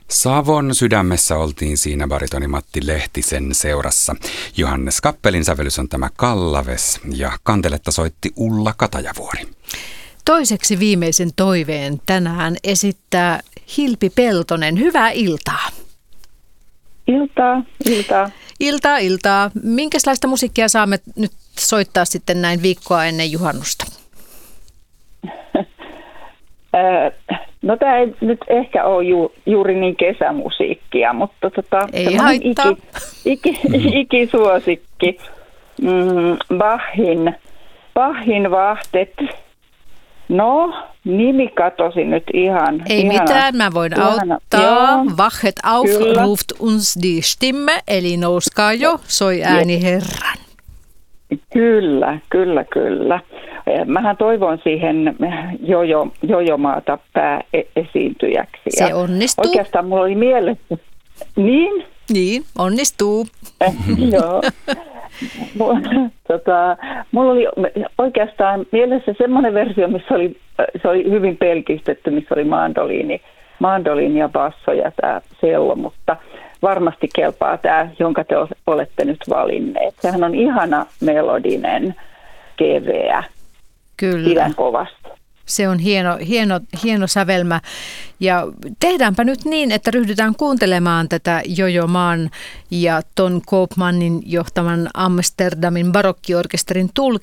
Savon sydämessä oltiin siinä baritoni Matti Lehtisen seurassa. Johannes Kappelin sävellys on tämä Kallaves ja kanteletta soitti Ulla Katajavuori. Toiseksi viimeisen toiveen tänään esittää Hilpi Peltonen. Hyvää iltaa. Iltaa. Minkälaista musiikkia saamme nyt soittaa sitten näin viikkoa ennen juhannusta? No tämä ei nyt ehkä ole juuri niin kesämusiikkia, mutta ei haittaa. Ikisuosikki. Bachin vahtet. No, nimi katosi nyt ihan. Ei mitään, mä voin auttaa. Wachet auf, kyllä. ruft uns die Stimme, eli nouskaa jo, soi ääni Herran. Kyllä. Mähän toivon siihen Jojomaata pääesiintyjäksi. Se onnistuu. Oikeastaan mulla oli mielessä. Niin? Niin, onnistuu. Joo. Mulla oli oikeastaan mielessä semmoinen versio, missä se oli hyvin pelkistetty, missä oli mandoliini ja basso ja tämä cello, mutta varmasti kelpaa tämä, jonka te olette nyt valinneet. Sehän on ihana melodinen, keveä. Kyllä. Pidän kovasti. Se on hieno sävelmä. Ja tehdäänpä nyt niin, että ryhdytään kuuntelemaan tätä Jojo Maan ja Ton Koopmanin johtaman Amsterdamin barokkiorkesterin tulkintaa.